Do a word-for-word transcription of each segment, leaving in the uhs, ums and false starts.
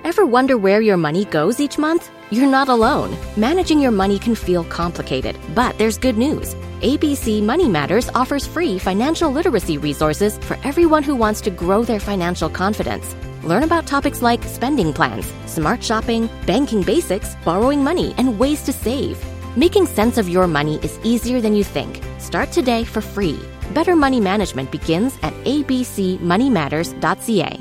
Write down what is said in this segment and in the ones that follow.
Ever wonder where your money goes each month? You're not alone. Managing your money can feel complicated, but there's good news. A B C Money Matters offers free financial literacy resources for everyone who wants to grow their financial confidence. Learn about topics like spending plans, smart shopping, banking basics, borrowing money, and ways to save. Making sense of your money is easier than you think. Start today for free. Better money management begins at a b c money matters dot c a.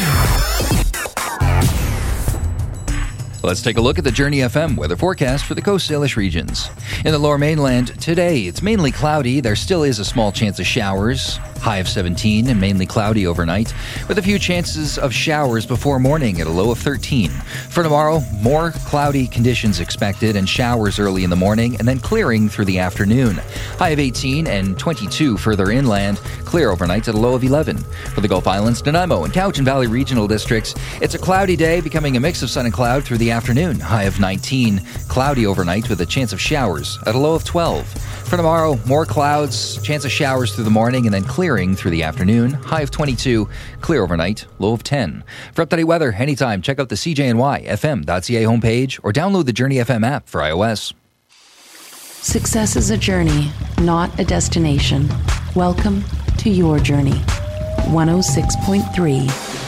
Let's take a look at the Journey F M weather forecast for the Coast Salish regions. In the Lower Mainland, today it's mainly cloudy. There still is a small chance of showers. High of seventeen and mainly cloudy overnight, with a few chances of showers before morning at a low of thirteen. For tomorrow, more cloudy conditions expected and showers early in the morning and then clearing through the afternoon. High of eighteen and twenty-two further inland, clear overnight at a low of eleven. For the Gulf Islands, Nanaimo and Cowichan Valley regional districts, it's a cloudy day becoming a mix of sun and cloud through the afternoon. High of nineteen, cloudy overnight with a chance of showers at a low of twelve. For tomorrow, more clouds, chance of showers through the morning and then clearing through the afternoon. High of twenty-two, clear overnight, low of ten. For up-to-date weather, anytime, check out the C J N Y F M dot C A homepage or download the Journey F M app for iOS. Success is a journey, not a destination. Welcome to your journey. one oh six point three